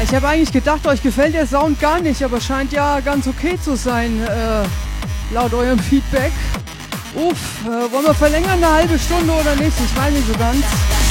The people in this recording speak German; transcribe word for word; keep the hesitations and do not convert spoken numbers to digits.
Ich habe eigentlich gedacht, euch gefällt der Sound gar nicht, aber scheint ja ganz okay zu sein, äh, laut eurem Feedback. Uff, äh, wollen wir verlängern eine halbe Stunde oder nicht? Ich weiß nicht so ganz.